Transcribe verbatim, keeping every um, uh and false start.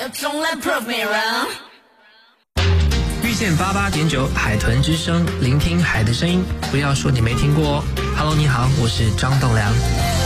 Don't let prove me wrong。 遇见八八点九海豚之声，聆听海的声音，不要说你没听过哦。Hello， 你好，我是张栋梁。